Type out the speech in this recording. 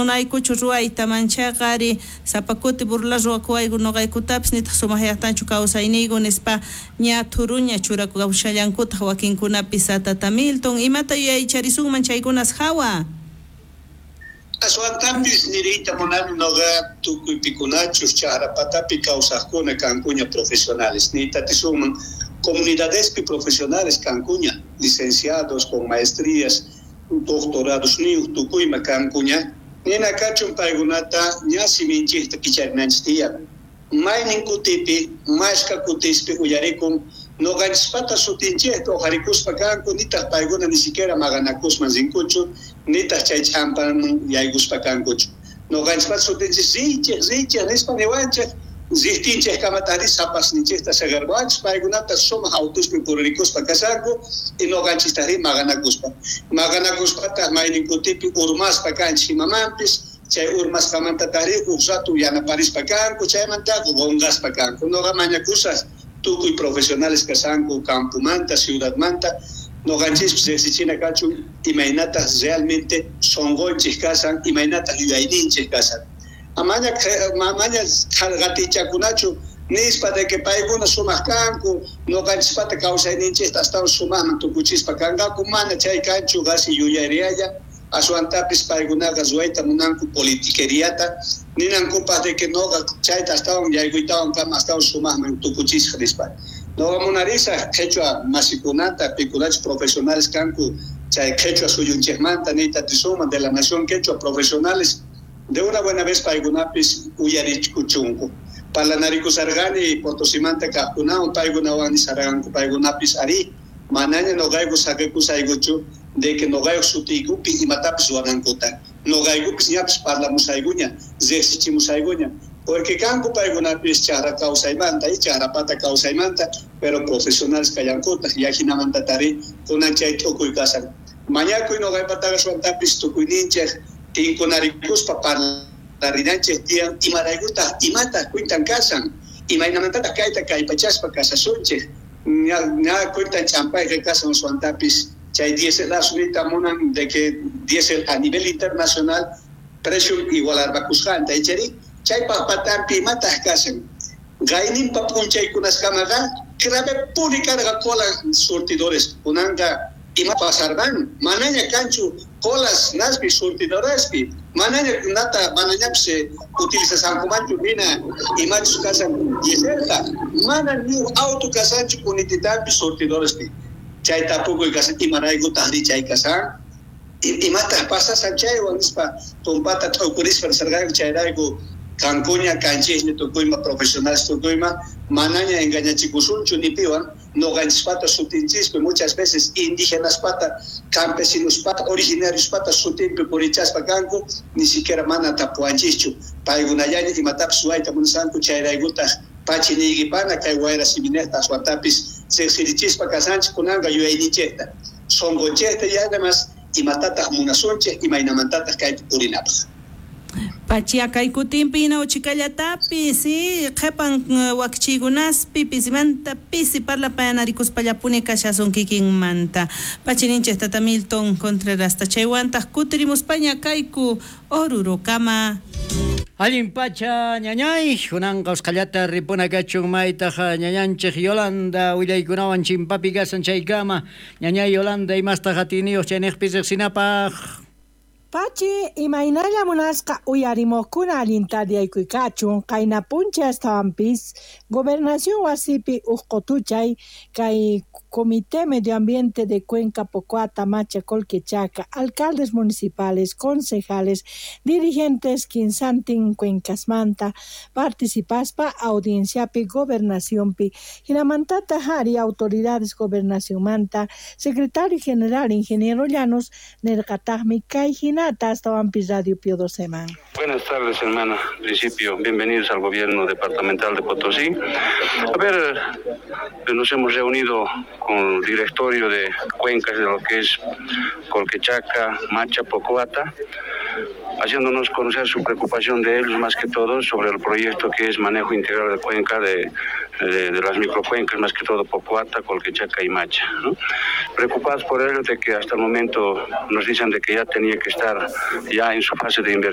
munaykuchu ruayta manchaqari sapakuti burla ruwakuaygu noqaykutapas nitaq sumaqyaqtanchu kawsayniygu nispa ña thuruña churaku kawshallankutaq wakinkunapis Tata Milton imata yuyaycharisunman chaykunas hawa aswantapis niriyta munani noqa tukuypikunachus chahrapatapi kawsaqkuna kankuña profesionales niytatisunman comunidadespi profesionales kankuña licenciados con maestrías doctorados niuq tukuyma kankuña nina kachun paykunata ña siminchikta kicharinanchik maynin kutipi mashka kutispi uyarikun noqanchispata sutinchikta oqarikuspa kanku nitaq paykuna ni siquiera maqanakusman rinkuchu nitaq chay champaman yaykuspa kankuchu noqanchispata sutinchik richiq nispa niwanchik zihtinchik kamatari sapasninchikta sagarwanchik paykunata sumaq autospi purikuspa kasanku y noqanchiktari maqanakuspata maynin kutipi urmaspa kanchik imamanpis chay urmasqamantatari uqratu yanaparispa kanku chaymantaqa qonqaspa kanku noqa mañakusas tukuy profesionales kasanku campumanta ciudadmanta noqanchikpis riqsichina kachun imaynataj realmente sonqonchik kasan imaynataj yuyayninchik kasan amaña qatichakunachu nispa de que paykuna sumaq kanku noqanchispata kawsayninchikta astawan sumaqman tukuchispa kanqaku mana chay kanchu qasi yuyariyalla aswantapis paykunaqa ruwayta munanku politiqueriata ninankupas de que noqa chayta astawan yaykuytawan kama astawan sumaqman tukuchisqa nispa noqa munarisa qhechua masikunata pikunachik profesionales kanku chay qhechua suyunchikmanta niytatisunman de la nación quechua profesionales de una buena vez paykunapis uyarichkuchunku palanarikusarqani Potosimanta kaqkunawan paykunawanmi sarqanku paykunapis ari manaña noqayku saqikusaykuchu de que noqayku sutiykupi imatapis ruwanankuta noqaykupis ñapis parlamusaykuña riqsichimusaykuña porque kanku paykunapis chahra kawsaymanta y chahrapata kawsaymanta pero profesionales kallankutaq yajinamantatari kunan chay t'ukuy kasan mañakuy noqaypataqa suwantapis tukuyninchik tinkunarikuspa parlarinanchik tiyan imaraykutaq imataq cuentan kasan imaynamantataq kayta kaypachaspa kasasunchik ña cuentan champayqa kasan suwantapis chay dieselasunita munan de que diesel a nivel internacional precio igualarbakusqanta ichari chay papatampi imataq kasan qayninpa punchaykunaskamaqa grave publicarqa cola surtidores kunanqa ima pasarban manaña kanchu colas naspi surtidorespi manaña manañapse utilizasankumanchu mina imachus kasan dieselqa mana ni auto kasanchu kunititampi surtidorespi chay tapukuy kasan imaraykutaqri chay kasan imataq pasasan chaywan nispa tumpata t'ukurispa sarqanku chayrayku kankuña kanchikña tukuyma profesionales tukuyma manaña engañachikusunchu nipiwan noqanchispata sutinchikpi muchas veces indígenaspata campesinospata originariospata sutinpi purichaspa kanku ni siquiera mana tapuanchikchu paykunallaña imatapis suwayta munasqanku chayraykutaq pachiniykipana kay wayra siminejta aswantapis riqsirichispa kasanchik kunanqa yuyayninchikta sonqonchikta y además imatataq munasunchik imaynamantataq kaypi purinapaq Pachiakaykutinpi uchikallatapi si qhepan wakchiykunaspi pisimanta pisi parlapayanarikuspallapuni kashasun kikinmanta pachininchik Tata Milton Contreras chaywantaq kutirimuspaña kayku Oruro-kama Allin pacha ñañay kunanqa usqallata ripuna kachun maytaq ñañanchik Yolanda willaykunawan chimpapi kasan chaykama ñañay Yolanda imastaq hatiniyuq chayniqpis riqsinapaq Pachi imaynalla munasqa uyarimuqkuna allintariaykuychun qayna punchastawanpis gobernación wasipi uqqutuchay kay Comité Medio Ambiente de Cuenca Pocuata Macha Colquechaca, alcaldes municipales, concejales, dirigentes Quinsantin Cuencasmanta, participaspa audienciapi gobernacionpi, hinamantata hari autoridades gobernación manta, secretario general ingeniero Llanos, nerqataqmi kay hinata hasta Radio Pío XII. Buenas tardes, hermana. En principio, bienvenidos al gobierno departamental de Potosí. A ver, nos hemos reunido con el directorio de cuencas de lo que es Colquechaca, Macha, Pocuata, haciéndonos conocer su preocupación de ellos más que todo sobre el proyecto que es manejo integral de cuenca de las microcuencas, más que todo Pocuata, Colquechaca y Macha, ¿no? Preocupados por ello de que hasta el momento nos dicen de que ya tenía que estar ya en su fase de inversión